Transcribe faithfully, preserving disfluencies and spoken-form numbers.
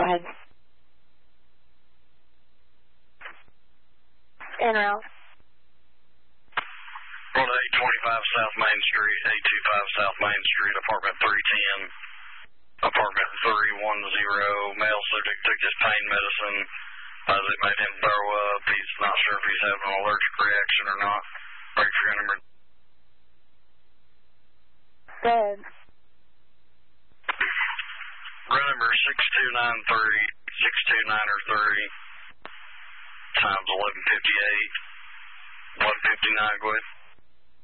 ahead. En route. Road eight twenty-five South Main Street, eight twenty-five South Main Street, apartment three ten, apartment three one zero. Male subject took his pain medicine as it made him throw up. He's not sure if he's having an allergic reaction or not. Break for your number. Go ahead. Run number six two nine three, six two nine three, times eleven fifty-eight, one fifty-nine, go ahead.